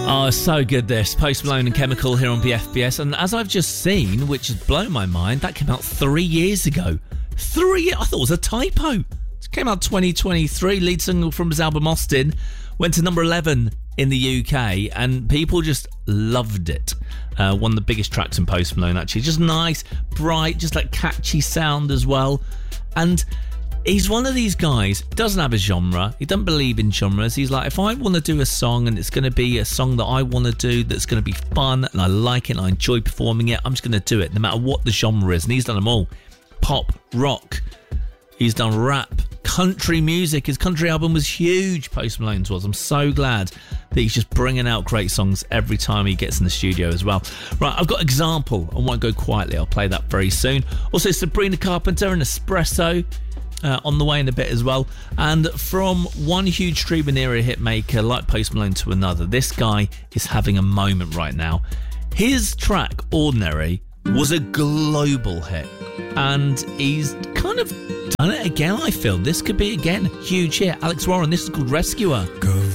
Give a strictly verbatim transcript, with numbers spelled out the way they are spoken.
Oh, so good this. Post Malone and Chemical here on B F B S. And as I've just seen, which has blown my mind, that came out three years ago. Three? I thought it was a typo. It came out twenty twenty-three. Lead single from his album Austin. Went to number eleven in the U K. And people just loved it. Uh, one of the biggest tracks in Post Malone, actually. Just nice, bright, just like catchy sound as well. And he's one of these guys, doesn't have a genre. He doesn't believe in genres. He's like, if I want to do a song and it's going to be a song that I want to do that's going to be fun and I like it and I enjoy performing it, I'm just going to do it no matter what the genre is. And he's done them all. Pop, rock. He's done rap, country music. His country album was huge, Post Malone's was. I'm so glad that he's just bringing out great songs every time he gets in the studio as well. Right, I've got Example. I won't go quietly. I'll play that very soon. Also, Sabrina Carpenter and Espresso. Uh, on the way in a bit as well. And from one huge streaming era hit maker like Post Malone to another, this guy is having a moment right now. His track Ordinary was a global hit, and he's kind of done it again. I feel this could be again huge hit. Alex Warren, this is called Rescuer. Go